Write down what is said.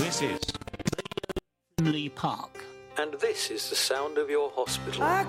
This is Brimley Park. And this is the sound of your hospital. I